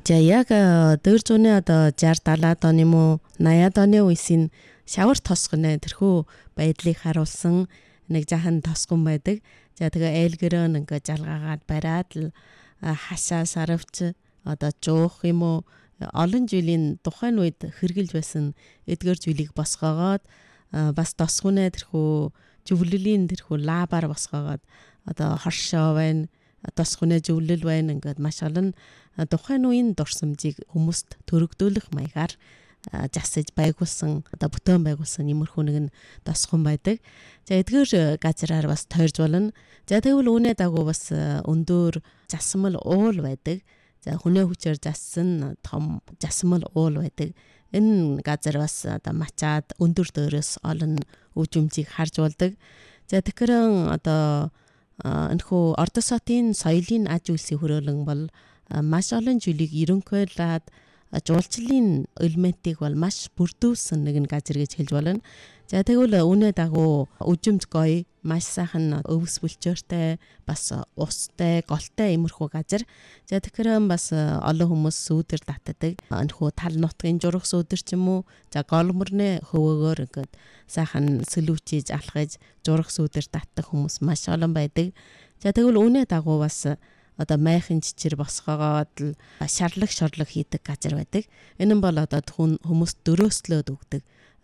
За яг дөр зүүнээ одоо 60 70-аад оны муу 80-аад оны үеийн шавар тосгоно тэрхүү байдлыг харуулсан нэг жахан тосгон байдаг. За тэгээ ээлгэрөө ингээ жалгаагаад бариад л хашаа сарвч одоо жуух юм уу олон жилийн тухайн үед хэрглэж байсан эдгээр зүйлийг босгоогоод бас тосгоноо тэрхүү зөвлөлийн тэрхүү лабаар босгоогоод одоо хоршоо байна тосгоноо зөвлөл байна ингээд маш олон тухайн үеийн дурсамжийг хүмүүст төрөгдөөлөх маягаар засаж байгуулсан одоо бүтээн байгуулсан иймэрхүү нэгэн тосгон байдаг. За эдгээр газраар бас тойрж болно. За тэгвэл үүнээ дагуу бас өндөр засмал уул байдаг. За хүнээ хүчээр зассан том засмал уул байдаг. Энэ газар бас одоо мачаад өндөр дөөрөөс олон үжимжийг харж болдог. За тэгэхээр одоо энэхүү Ордос хотын соёлын аж үйлсийн хөрөөлөн бол маш олон жилийг ерөнхийлээд жуулчлалын элементийг бол маш бүрдүүлсэн нэгэн газар гэж хэлж болно. За тэгвэл үүнээ дагуу үжимж гоё, маш сайхан өвс бүлчөөртэй, бас устай, голтой иймэрхүү газар. За тэгэхээр бас олон хүмүүс сүүдэр татдаг. Энэхүү тал нутгийн журах сүүдэр ч юм уу, за гол мөрний хөвөөгөөр ингээд сайхан сэлүүчиж алхаж журах сүүдэр татдаг хүмүүс маш олон байдаг. За тэгвэл үүнээ дагуу бас одоо майхан чичир босгоогоод л шарлаг хийдэг газар байдаг. Энэ нь бол одоо хүмүүс дөрөөслөөд өгдөг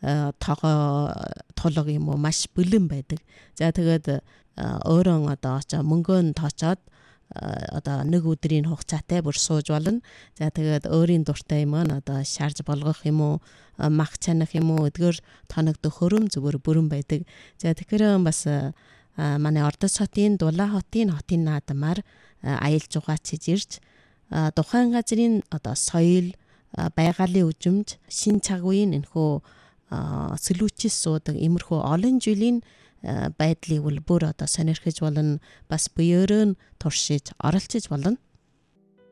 толго юм уу маш бэлэн байдаг. За тэгээд өөрөө одоо мөнгөө тоочоод одоо нэг өдрийн хугацаатай бүр сууж болно. За тэгээд өөрийн дуртай юм аа одоо шарж болгох юм уу мах чанах юм уу эдгээр тоногдох хөрөм зүгээр бүрэн байдаг. За тэгэхээр бас манай Ордос хотын Дулаа хотын наадмаар аялал жугаач ирж тухайн газрын одоо соёл байгалийн үжимж шин цагуйн энэхүү сэлүүчис суудаг иймэрхүү олон жилийн байдлыг бүр одоо сонирхож болно бас буйөрөө туршиж оролцож болно.